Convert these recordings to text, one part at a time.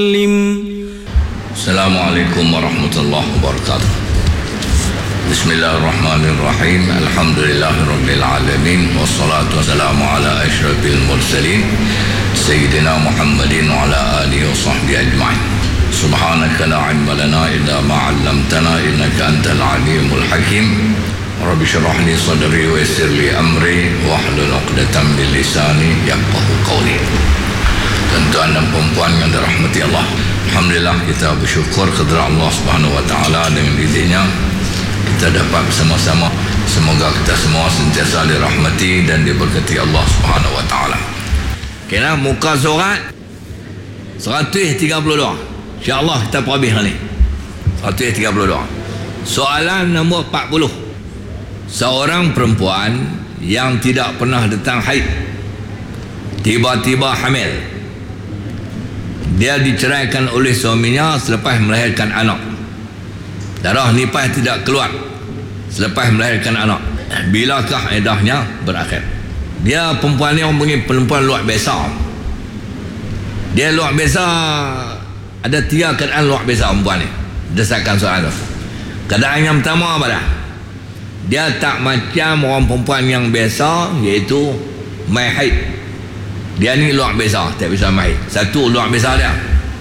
Assalamualaikum warahmatullahi wabarakatuh. Bismillahirrahmanirrahim. Alhamdulillahirabbil alamin wassalatu wassalamu ala asyrafil mursalin sayyidina Muhammadin wa ala alihi wa sahbihi ajma'in. Subhanaka la ilma lana illa ma 'allamtana innaka antal alimul hakim. Rabbi shrah li sadri wa yassir li amri wahlul 'uqdatam min lisani yafqahu qawli. Tuan-tuan dan puan-puan yang dirahmati Allah, alhamdulillah kita bersyukur kepada Allah Subhanahu wa taala dengan izinnya kita dapat bersama-sama. Semoga kita semua sentiasa dirahmati dan diberkati Allah Subhanahu wa taala. Kena muka surat 132. Insya-Allah kita habis ni. 132. Soalan nombor 40. Seorang perempuan yang tidak pernah datang haid tiba-tiba hamil. Dia diceraikan oleh suaminya selepas melahirkan anak. Darah nifas tidak keluar selepas melahirkan anak. Bilakah iddahnya berakhir? Dia perempuan ni orang panggil perempuan luar biasa. Dia luar biasa. Ada 3 keadaan luar biasa perempuan ni berdasarkan soalan tu. Keadaan yang pertama apa dah? Dia tak macam orang perempuan yang biasa, iaitu mai haid. Dia ni luar biasa, tak bisa mai. Satu luar biasa dia.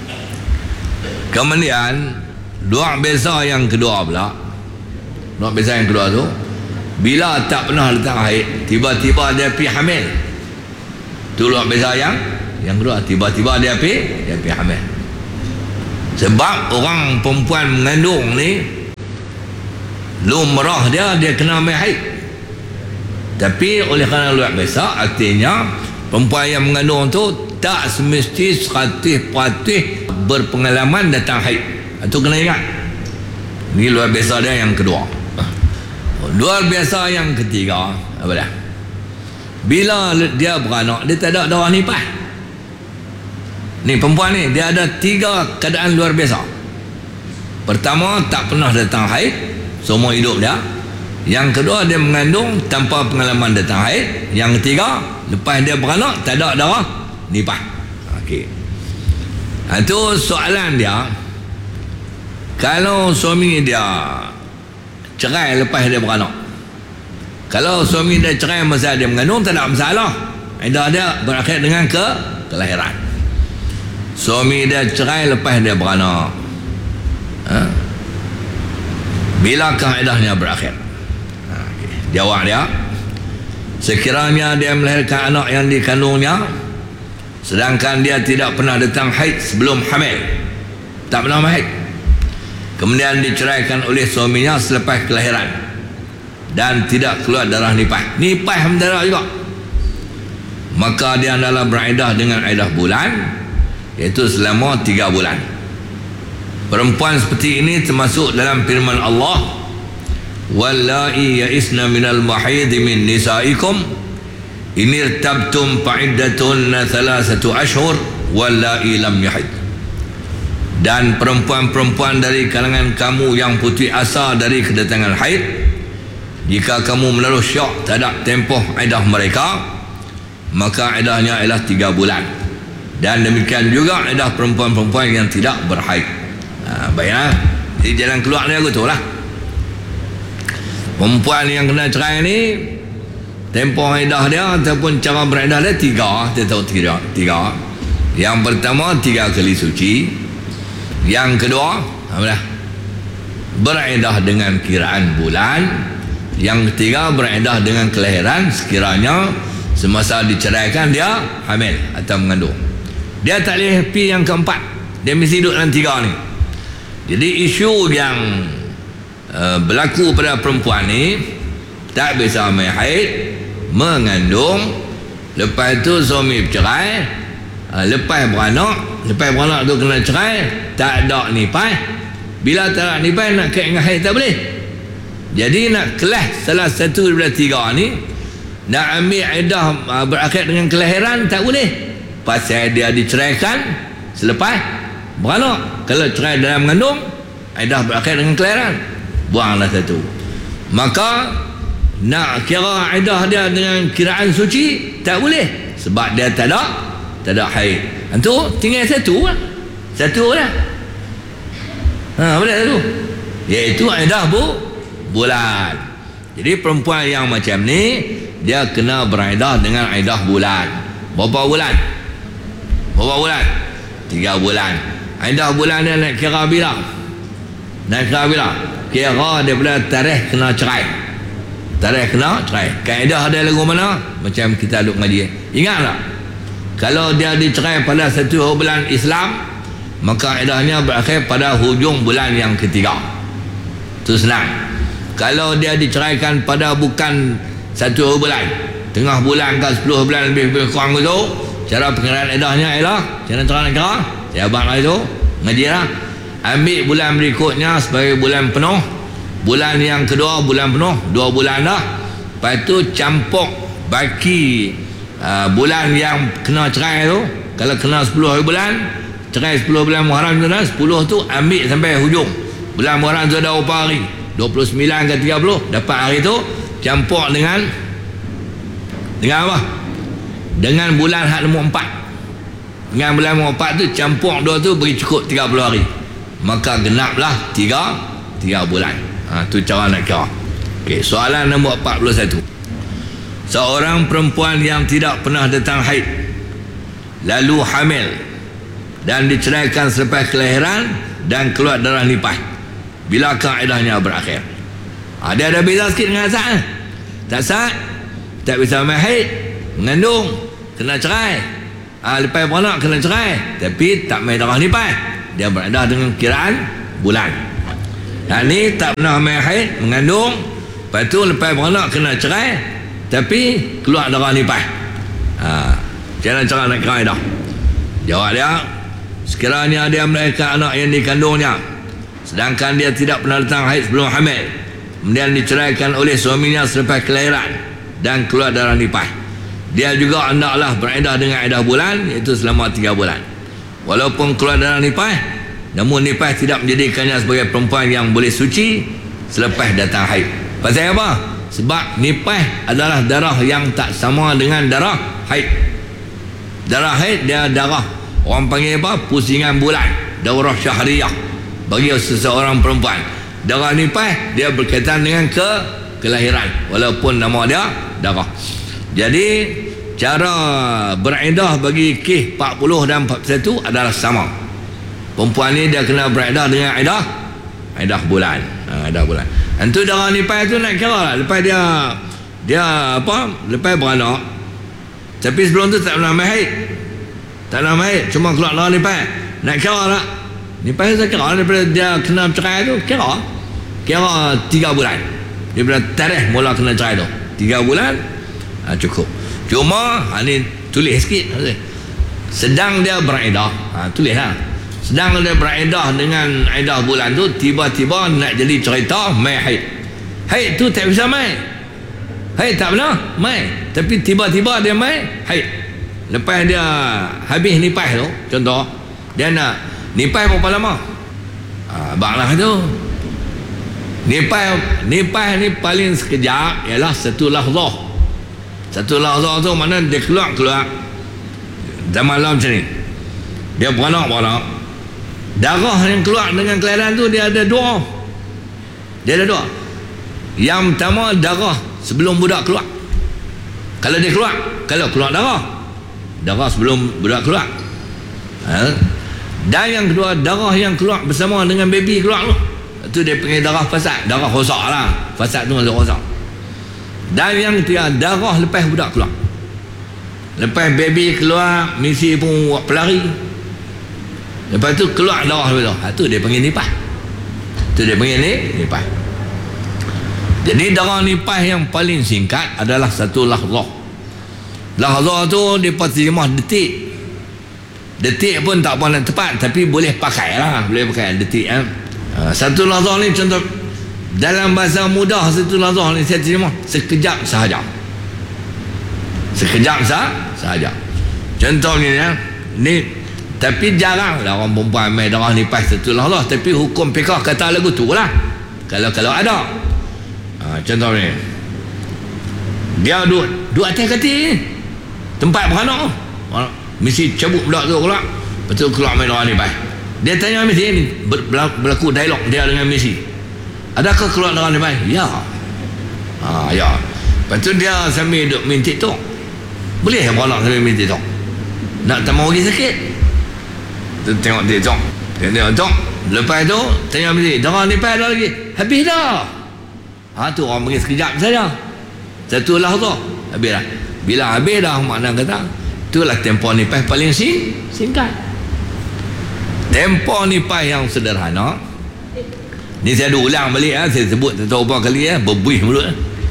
Kemudian luar biasa yang kedua pula. Luar biasa yang kedua tu, bila tak pernah datang haid, tiba-tiba dia pergi hamil. Tu luar biasa yang kedua, tiba-tiba dia pergi hamil. Sebab orang perempuan mengandung ni lumrah dia kena mai haid. Tapi oleh kerana luar biasa, artinya perempuan yang mengandung tu tak semesti 100% berpengalaman datang haid. Itu kena ingat. Ini luar biasa dia yang kedua. Luar biasa yang ketiga apa dah? Bila dia beranak, dia tak ada darah nifas. Ni perempuan ni dia ada 3 keadaan luar biasa. Pertama, tak pernah datang haid seumur hidup dia. Yang kedua, dia mengandung tanpa pengalaman datang haid. Yang ketiga, lepas dia beranak tak ada darah nifas. Okey. Itu soalan dia. Kalau suami dia cerai lepas dia beranak, kalau suami dia cerai masa dia mengandung, tak ada masalah. Iddah dia berakhir dengan kelahiran. Suami dia cerai lepas dia beranak, bilakah iddahnya berakhir? Jawab dia, sekiranya dia melahirkan anak yang dikandungnya sedangkan dia tidak pernah datang haid sebelum hamil, tak pernah haid, kemudian diceraikan oleh suaminya selepas kelahiran dan tidak keluar darah nifas mendarah juga, maka dia adalah beriddah dengan iddah bulan, iaitu selama 3 bulan. Perempuan seperti ini termasuk dalam firman Allah, wallahi ya'isna minal mahid min nisaikum in irtabtum fa'iddatun 3 ashhur wallahi lam yahid. Dan perempuan-perempuan dari kalangan kamu yang putus asa dari kedatangan haid, jika kamu menaruh syak tak ada tempoh iddah mereka, maka iddahnya ialah 3 bulan. Dan demikian juga iddah perempuan-perempuan yang tidak berhaid. Baiklah, jadi jalan keluar ni aku tu lah. Perempuan yang kena cerai ni, tempoh iddah dia ataupun cara beriddah dia 3. Dia tahu 3. Yang pertama 3 kali suci. Yang kedua apa dah? Beriddah dengan kiraan bulan. Yang ketiga beriddah dengan kelahiran sekiranya semasa diceraikan dia hamil atau mengandung. Dia tak boleh pergi yang keempat. Dia mesti duduk dalam 3 ni. Jadi isu yang berlaku pada perempuan ni, tak bisa mai haid, mengandung, lepas tu suami bercerai, lepas beranak tu kena cerai, tak ada nifas. Bila tak ada nifas nak kait dengan haid tak boleh. Jadi nak kelas salah satu daripada 3 ni, nak ambil iddah berakhir dengan kelahiran tak boleh, pasal dia diceraikan selepas beranak. Kalau cerai dalam mengandung, iddah berakhir dengan kelahiran, buanglah satu. Maka nak kira iddah dia dengan kiraan suci tak boleh, sebab dia tak ada haid. Itu tinggal satu lah. Satu lah. Apa dia tu? Iaitu iddah bulan. Jadi perempuan yang macam ni dia kena beriddah dengan iddah bulan. Berapa bulan? 3 bulan. Iddah bulan dia nak kira bila? Kira daripada tarikh kena cerai. Kaedah dia lagu mana? Macam kita duk ngaji. Ingat tak? Kalau dia dicerai pada 1 bulan Islam, maka iddahnya berakhir pada hujung bulan yang ketiga. Itu senang. Kalau dia diceraikan pada bukan 1 bulan, tengah bulan ke 10 bulan lebih kurang itu, cara pengiraan iddahnya ialah cara nak kira. Saya abang lah itu ngaji lah. Ambil bulan berikutnya sebagai bulan penuh. Bulan yang kedua bulan penuh, 2 bulan dah. Lepas tu campur baki bulan yang kena cerai tu. Kalau kena 10 bulan, cerai 10 bulan Muharram tu dah, 10 tu ambil sampai hujung. Bulan Muharram tu ada berapa hari? 29 ke 30. Dapat hari tu campur dengan apa? Dengan bulan hak nombor 4. Dengan bulan nombor 4 tu campur 2 tu beri cukup 30 hari. Maka genaplah 3 bulan. Tu cara nak kira. Okey, soalan nombor 41. Seorang perempuan yang tidak pernah datang haid lalu hamil dan diceraikan selepas kelahiran dan keluar darah nipah, bilakah iddahnya berakhir? Dia ada beza sikit dengan Sa'ad. Tak Sa'ad tak bisa main haid, mengandung, kena cerai. Lepas beranak kena cerai, tapi tak main darah nipah, dia beriddah dengan kiraan bulan. Ni tak pernah main haid, mengandung, lepas tu lepas beranak kena cerai, tapi keluar darah nipah. Cara nak kira iddah? Jawab dia, sekiranya dia melahirkan anak yang dikandungnya, sedangkan dia tidak pernah datang haid sebelum hamil, kemudian diceraikan oleh suaminya selepas kelahiran dan keluar darah nipah, dia juga hendaklah beriddah dengan iddah bulan, iaitu selama 3 bulan. Walaupun keluar darah nipah, namun nipah tidak menjadikannya sebagai perempuan yang boleh suci selepas datang haid. Pasal apa? Sebab nipah adalah darah yang tak sama dengan darah haid. Darah haid dia darah, orang panggil apa? Pusingan bulan, daurah syahriyah bagi seseorang perempuan. Darah nipah dia berkaitan dengan kelahiran, walaupun nama dia darah. Jadi cara beriddah bagi kes 40 dan 41 adalah sama. Perempuan ni dia kena beriddah dengan iddah bulan. Iddah bulan. Itu darah nipah tu nak kira lah. Lepas dia apa? Lepas beranak, tapi sebelum tu tak pernah main haid. Tak pernah main haid, cuma keluar darah nipah. Nak kira tak? Nipah tu saya kira daripada dia kena cerai tu, kira 3 bulan. Daripada tarikh mula kena cerai tu 3 bulan cukup. Cuma ni tulis sikit, sedang dia beriddah, tulis lah. Sedang dia beriddah dengan iddah bulan tu, tiba-tiba nak jadi cerita mai haid. Haid tu tak bisa mai. Haid tak pernah mai, tapi tiba-tiba dia mai haid. Lepas dia habis nipah tu, contoh dia nak nipah berapa lama? Baklah tu. Nipah ni paling sekejap ialah 1 lahzah. 1 lahzah tu mana dia keluar zaman malam macam ni. Dia beranak. Darah yang keluar dengan kelahiran tu dia ada 2. Dia ada 2. Yang pertama darah sebelum budak keluar. Kalau dia keluar, kalau keluar darah sebelum budak keluar. Dan yang kedua darah yang keluar bersama dengan baby keluar tu. Itu dia panggil darah fasad, darah rosak lah. Fasad tu maksud rosak. Dan yang ketiga darah lepas budak keluar. Lepas baby keluar, misi pun buat pelari. Lepas tu keluar darah tu. Itu dia panggil nipah. Nipah. Jadi darah nipah yang paling singkat adalah 1 lahzah. Lahzah tu dia terjemah detik. Detik pun tak pernah tepat, tapi boleh pakai lah. Boleh pakai detik. 1 lahzah ni contoh dalam bahasa mudah, 1 lahzah ni saya terjemah sekejap sahaja. Sekejap sahaja. Contohnya ni, tapi jarang lah orang perempuan main darah nipah 1 lahzah, tapi hukum fiqh kata lagu tu lah. Kalau ada. Contoh ni, dia duduk atas katil tempat beranak, mesti cabut budak tu keluar, betul keluar main darah nipah. Dia tanya Messi ni, berlaku dialog dia dengan Messi. Adakah keluar darah ni baik? Ya. Ya. Lepas tu dia sambil duduk main TikTok. Boleh beranak sambil main TikTok? Nak tambah lagi sakit. Tu tengok TikTok. Tengok. Lepas tu tanya Messi, darah ni baik dah lagi? Habis dah. Tu orang pergi sekejap saja. Satu lah tu. Habis dah. Bila habis dah, makna kata, itulah tempoh nipah paling singkat. Tempoh nipah yang sederhana. Ni saya ada ulang balik, saya sebut tak tahu berapa kali, berbuih mulut.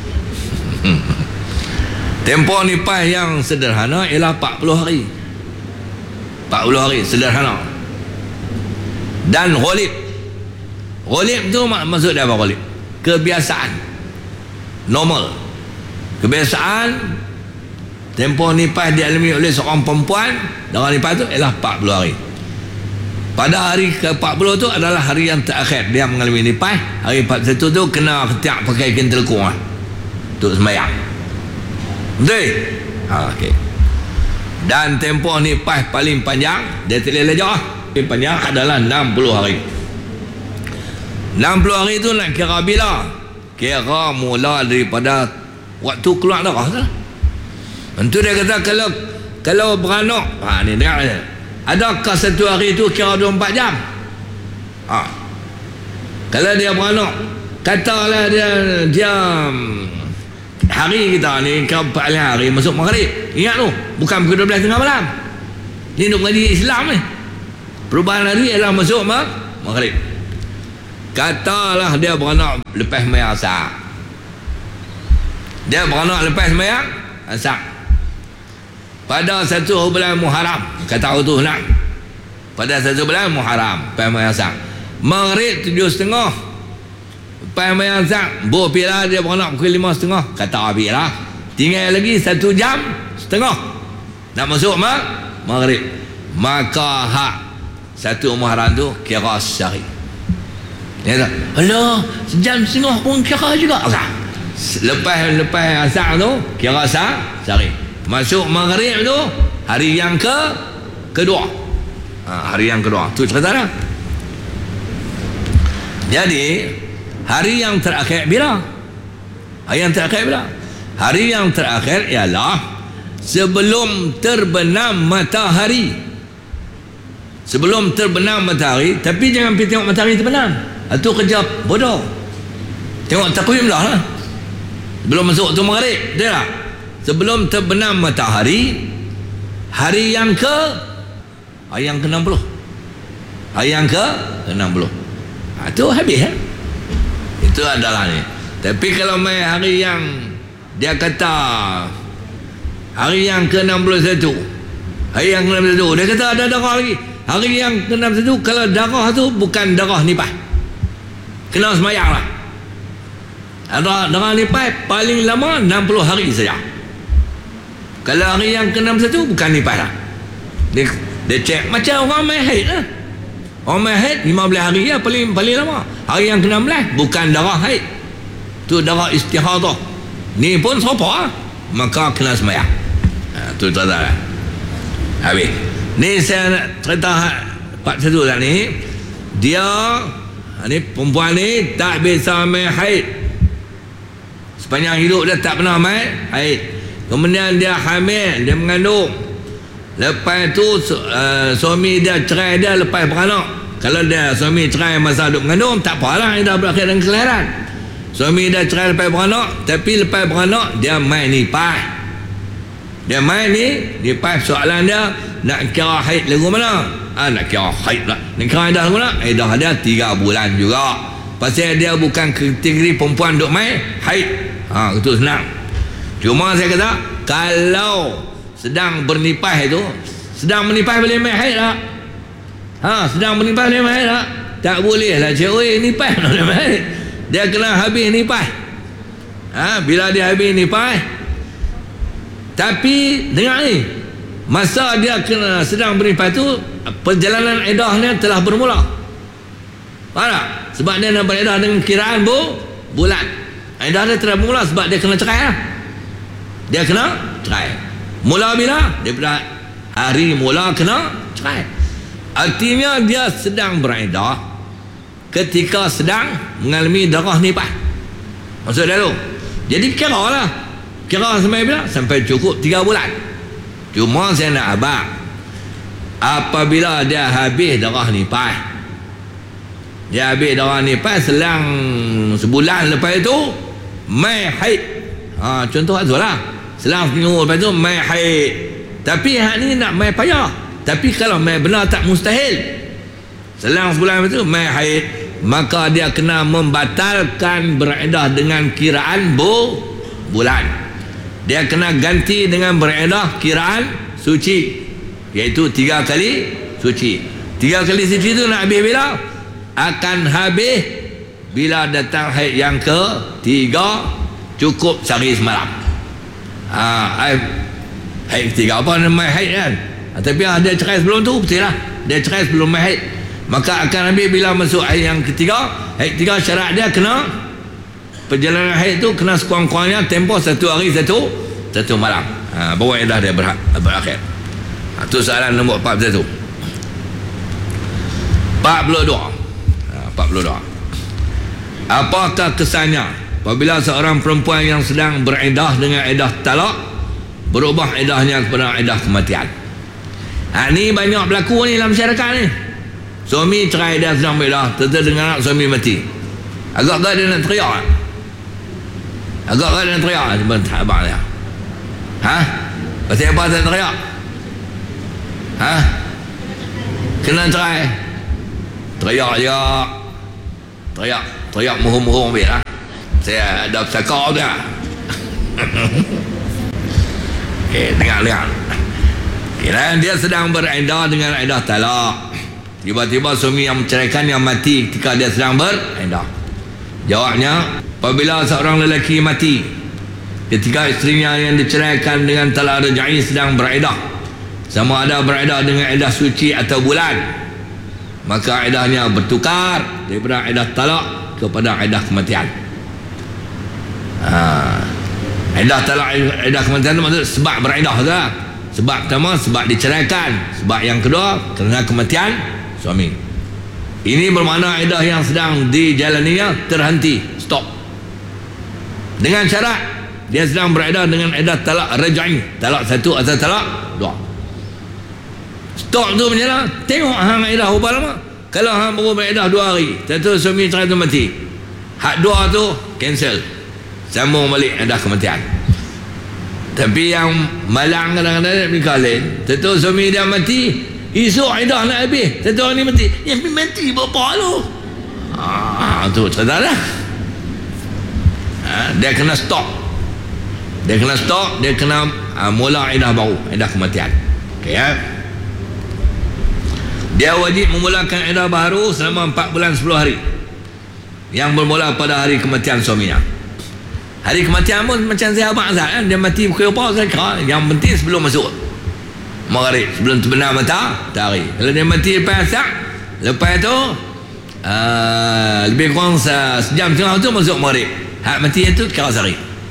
Tempoh nipah yang sederhana ialah 40 hari. 40 hari sederhana. Dan ghalib tu maksud dia apa ghalib? Kebiasaan normal. Kebiasaan tempoh nipah dialami oleh seorang perempuan darah nipah tu ialah 40 hari. Pada hari ke-40 tu adalah hari yang terakhir dia mengalami nipah. Hari 41 tu kena ketiak pakai kain telekung untuk sembahyang. Betul? Okey. Dan tempoh nipah paling panjang, dia tak boleh lejak paling panjang adalah 60 hari. 60 hari tu nak kira bila? Kira mula daripada waktu keluar darah tu. Tentu dia kata kalau beranak, ni dengar je. Adakah satu hari tu kira 24 jam? Kalau dia beranak, katalah dia hari kita ni kira 4 hari masuk maghrib. Ingat tu, bukan pukul 12 tengah malam. Ni nak mengaji Islam ni. Perubahan hari ialah masuk maghrib. Katalah dia beranak lepas sembahyang asar. Dia beranak lepas sembahyang asar. Pada 1 bulan Muharram, kata tu nak. Pada 1 bulan Muharram, lepas sembahyang asar. Maghrib 7.30. Lepas sembahyang asar, berpira dia beranak pukul 5.30. Kata habis lah. Tinggal lagi 1 jam setengah nak masuk maghrib. Maka hak 1 Muharram tu kira sehari. Dia kata, alah, sejam setengah pun kira juga. Lepas asar tu kira sehari. Masuk maghrib tu hari yang kedua. Hari yang kedua tu cerita dah. Jadi hari yang terakhir bila? Hari yang terakhir bila? Hari yang terakhir ialah sebelum terbenam matahari. Sebelum terbenam matahari, tapi jangan pergi tengok matahari terbenam. Itu kerja bodoh. Tengok takwim lah. Sebelum masuk tu maghrib, betul tak? Sebelum terbenam matahari, hari yang ke-60. Hari yang ke-60. Itu habis. Itu adalah ni. Tapi kalau mai hari yang dia kata hari yang ke-61, hari yang ke-61, dia kata ada darah lagi. Hari yang ke-61, kalau darah tu bukan darah nipah, kena sembahyang lah. Darah nipah paling lama 60 hari saja. Kalau hari yang ke-61 bukan nipah lah. Dia cek macam orang main haid lah. Orang main haid 15 hari ya paling lama. Hari yang ke-16 bukan darah haid, tu darah istihadah. Ni pun serupa lah. Maka kena sembahyang. Tu tak lah. Habis. Ni saya nak cerita part 1 lah ni. Dia ni perempuan ni tak bisa main haid. Sepanjang hidup dia tak pernah main haid. Kemudian dia hamil, dia mengandung. Lepas tu suami dia cerai dia lepas beranak. Kalau dia suami cerai masa duduk mengandung, tak apalah, dia dah berakhir dengan kelahiran. Suami dia cerai lepas beranak, tapi lepas beranak dia main nipah. Dia main nipah. Soalan dia, nak kira haid lagu mana? Nak kira haid lah. Nak kira edah lagu mana? Edah dia 3 bulan juga. Pasal dia bukan kategori perempuan duduk main haid. Itu senang. Cuma saya kata, kalau sedang bernipah itu, sedang menipah boleh main haid tak? Sedang menipah boleh main haid tak? Tak boleh lah cewek nipah boleh main haid. Dia kena habis nipah. Bila dia habis nipah, tapi dengar ni, masa dia kena sedang bernipah tu, perjalanan edahnya telah bermula. Faham tak? Sebab dia nak beredah dengan kiraan bulan. Edah dia telah bermula sebab dia kena cerai lah. Dia kena cerai. Mula bila? Daripada hari mula kena cerai. Artinya dia sedang beredah ketika sedang mengalami darah nifas. Maksud dia tu. Jadi kira lah. Kira sampai bila? Sampai cukup 3 bulan. Cuma saya nak abang, apabila dia habis darah nifas, dia habis darah nifas selang sebulan lepas itu mai haid. Contoh Azul lah, selang seminggu lepas itu mai haid. Tapi hak ni nak mai payah. Tapi kalau mai benar tak mustahil, selang sebulan lepas itu mai haid, maka dia kena membatalkan beredah dengan kiraan bulan. Dia kena ganti dengan beredah kiraan suci, iaitu 3 kali suci. 3 kali suci itu nak habis bila? Akan habis bila datang haid yang ke-3, cukup sehari semalam. Haid ketiga apa nama haid kan? Tapi dia cerai sebelum tu, betul lah, dia cerai sebelum haid, maka akan habis bila masuk haid yang ketiga. Haid ketiga syarat dia kena, perjalanan haid tu kena sekurang-kurangnya tempoh 1 hari 1 malam, baru dah dia berakhir. Itu soalan nombor 41. 42. Apakah kesannya apabila seorang perempuan yang sedang beredah dengan edah talak berubah edahnya kepada edah kematian? Ni banyak berlaku ni dalam masyarakat ni. Suami cerai, dia sedang beredah, terdengar suami mati. Agak-agak dia nak teriak. Sebentar abang dia. Pasal apa tak teriak? Kena cerai, teriak muhum-muhum habis lah. Saya ada cakap dia. Dengar. Dia sedang beredah dengan edah talak. Tiba-tiba suami yang menceraikan yang mati ketika dia sedang beredah. Jawabnya, apabila seorang lelaki mati ketika isterinya yang diceraikan dengan talak raj'i sedang beredah, sama ada beredah dengan edah suci atau bulan, maka edahnya bertukar daripada edah talak kepada edah kematian. Edah talak, edah kematian itu maksud sebab beredah saja. Sebab pertama sebab diceraikan, sebab yang kedua kerana kematian suami. Ini bermakna edah yang sedang dijalaninya terhenti, stop, dengan syarat dia sedang beredah dengan edah talak raj'i, talak 1 atau talak 2. Stop tu macam mana? Tengok hang edah berapa lama. Kalau hang baru beredah 2 hari, tentu suami cerai tu mati, hak 2 tu cancel, sambung balik edah kematian. Tapi yang malang kadang-kadang nikah lain, tentu suami dia mati, esok edah nak habis, tentu orang ni mati, yang mati berapa lu? Tu cerita dah. Dia kena stop, dia kena mula edah baru, edah kematian. Okey ya. Dia wajib memulakan edah baru selama 4 bulan 10 hari yang bermula pada hari kematian suaminya. Hari kematian pun macam saya abang Azhar kan, dia mati pukul apa saya kira, yang penting sebelum masuk maghrib, sebelum terbenam matahari. Kalau dia mati lepas asar, lepas tu lebih kurang sejam setengah tu masuk maghrib, hak mati itu kira sehari.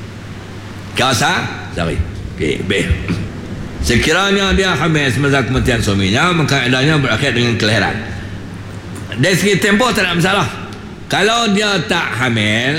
Okey, baik. Sekiranya dia hamil semasa kematian suaminya, maka edahnya berakhir dengan kelahiran. Dari segi tempoh tak ada masalah. Kalau dia tak hamil,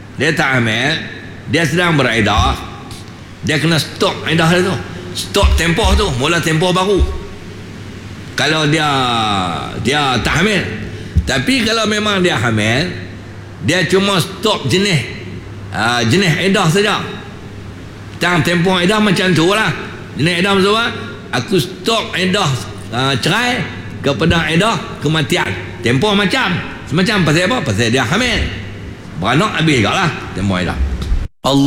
dia sedang beredah, dia kena stop edah dia tu, stop tempoh tu, mula tempoh baru. Kalau dia tak hamil. Tapi kalau memang dia hamil, dia cuma stop jenis edah saja. Tang tempoh edah macam tu lah. Jenis edah maksud apa? Aku stop edah cerai kepada edah kematian. Tempoh semacam pasal apa? Pasal dia hamil, beranak habis juga lah tempoh edah.